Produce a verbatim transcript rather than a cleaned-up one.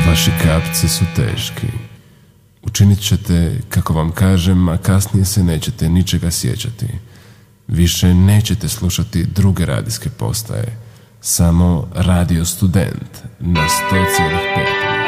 Vaši kapci su teški. Učinit ćete kako vam kažem, a kasnije se nećete ničega sjećati. Više nećete slušati druge radijske postaje, samo Radio Student na sto zarez pet.